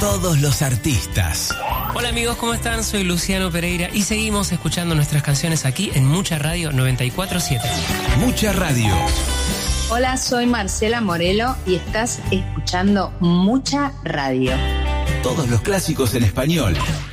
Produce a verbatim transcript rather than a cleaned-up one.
todos los artistas. Hola amigos, ¿cómo están? Soy Luciano Pereira y seguimos escuchando nuestras canciones aquí en Mucha Radio noventa y cuatro punto siete. Mucha Radio. Hola, soy Marcela Morelo y estás escuchando Mucha Radio. Todos los clásicos en español